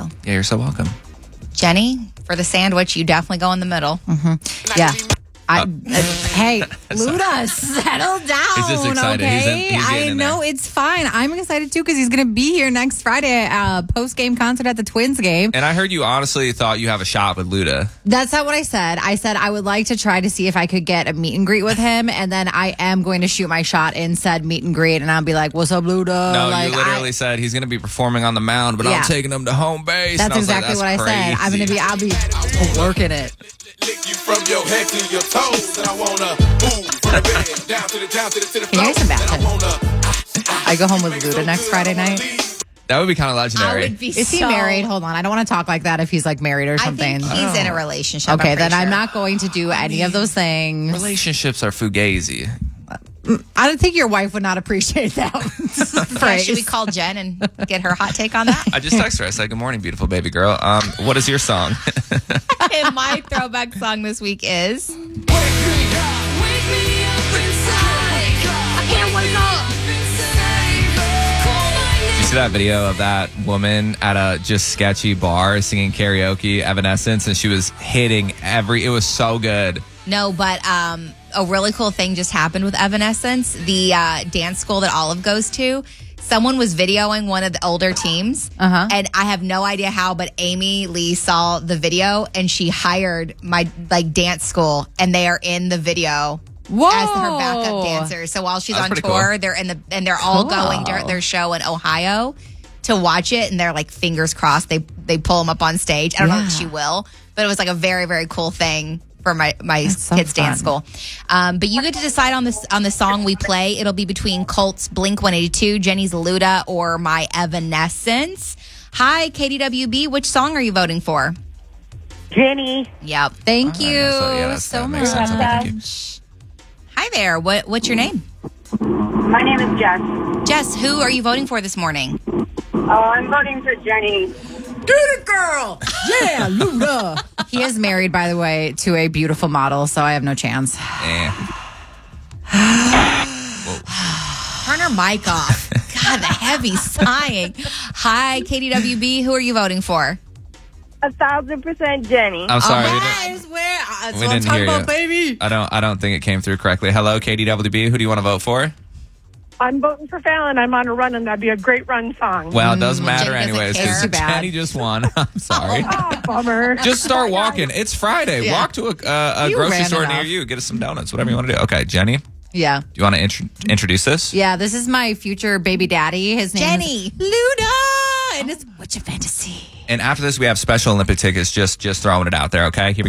you. Yeah, you're so welcome. Jenny, for the sandwich, you definitely go in the middle. Yeah. Hey, Luda, settle down. He's just excited. Okay? He's I getting in know there. it's fine. I'm excited too because he's going to be here next Friday post-game concert at the Twins game. And I heard you honestly thought you have a shot with Luda. That's not what I said. I said I would like to try to see if I could get a meet and greet with him, and then I am going to shoot my shot in said meet and greet, and I'll be like, "What's up, Luda?" No, like, you literally said he's going to be performing on the mound, but Yeah. I'm taking him to home base. That's And I was exactly like, what I said. I'm going to be. I'll be working it. Lick you from your head to your toes, and I wanna move from the bed down to the Can you floor. hear some And I back? wanna I go home with Luda next Friday night. That would be kind of I legendary. would be Is he married? Hold on. I don't want to talk like that if he's like married or I something. think he's in a relationship. Okay, I'm then pretty I'm sure. not going to do any of those things. Relationships are fugazi. I don't think your wife would not appreciate that Yeah, phrase. should we call Jen and get her hot take on that? I just texted her. I said, "Good morning, beautiful baby girl. What is your song?" And my throwback song this week is Did you see that video of that woman at a just sketchy bar singing karaoke, Evanescence, and she was hitting it was so good. No, but a really cool thing just happened with Evanescence. The dance school that Olive goes to, someone was videoing one of the older teams. And I have no idea how, but Amy Lee saw the video and she hired my dance school, and they are in the video Whoa. as her backup dancers. So while she's That's on pretty tour, cool. they're all going during their show in Ohio to watch it, and they're like fingers crossed they pull them up on stage. I don't know Yeah. if she will, but it was like a very, very cool thing for my so kids' dance fun. school. But you get to decide on the song we play. It'll be between Colt's Blink 182, Jenny's Luda, or my Evanescence. Hi, KDWB. Which song are you voting for? Jenny. Yep. Thank you that so makes sense. much. Thank you. Hi there. What's your name? My name is Jess. Jess, who are you voting for this morning? I'm voting for Jenny. Get it, girl. Yeah, Luda. He is married, by the way, to a beautiful model, so I have no chance. Turn her mic off. God, the heavy sighing. Hi, KDWB. Who are you voting for? 1,000% Jenny. I'm sorry. That's what We I'm didn't talking hear about, you. baby. I don't think it came through correctly. Hello, KDWB. Who do you want to vote for? I'm voting for Fallon. I'm on a run, and that'd be a great run song. Well, it doesn't Well, matter Jenny doesn't anyways care. because Too bad. Jenny just won. I'm sorry. Oh, bummer. Just start walking. It's Friday. Yeah. Walk to a You grocery ran store enough. near you. Get us some donuts. Whatever you want to do. Okay, Jenny, do Yeah. you want to introduce this? Yeah, this is my future baby daddy. His name Jenny. is Luda. And it's What's Your Fantasy? And after this, we have Special Olympic tickets. Just throwing it out there. Okay, here we go.